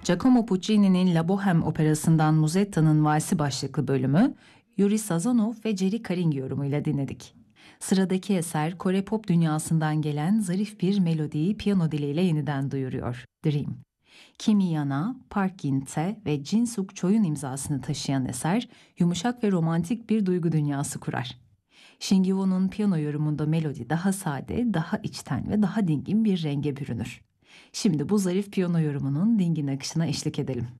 Giacomo Puccini'nin La Bohème operasından Musetta'nın Valsi başlıklı bölümü, Yuri Sazonov ve Jerry Karing yorumuyla dinledik. Sıradaki eser Kore pop dünyasından gelen zarif bir melodiyi piyano diliyle yeniden duyuruyor, Dream. Kimi Yana, Park Gin-tae ve Jin Suk Choi'un imzasını taşıyan eser, yumuşak ve romantik bir duygu dünyası kurar. Shin Gi-won'un piyano yorumunda melodi daha sade, daha içten ve daha dingin bir renge bürünür. Şimdi bu zarif piyano yorumunun dingin akışına eşlik edelim.